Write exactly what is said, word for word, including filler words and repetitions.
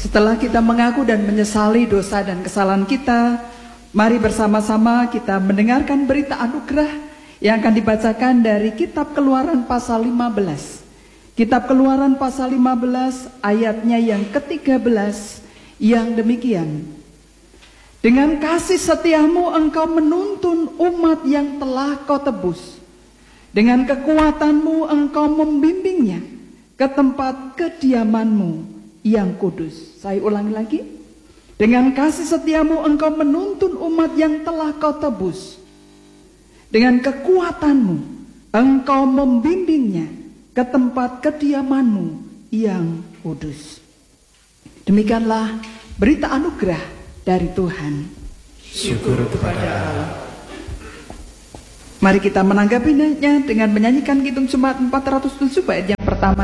Setelah kita mengaku dan menyesali dosa dan kesalahan kita, mari bersama-sama kita mendengarkan berita anugerah yang akan dibacakan dari Kitab Keluaran pasal lima belas. Kitab Keluaran pasal lima belas ayatnya yang ketiga belas yang demikian. Dengan kasih setiamu engkau menuntun umat yang telah kau tebus. Dengan kekuatanmu engkau membimbingnya ke tempat kediamanmu yang kudus. Saya ulangi lagi. Dengan kasih setiamu engkau menuntun umat yang telah kau tebus. Dengan kekuatanmu engkau membimbingnya ke tempat kediamanmu yang kudus. Demikianlah berita anugerah dari Tuhan. Syukur kepada Allah. Mari kita menanggapinya dengan menyanyikan Kidung Jemaat empat ratus tujuh bait yang pertama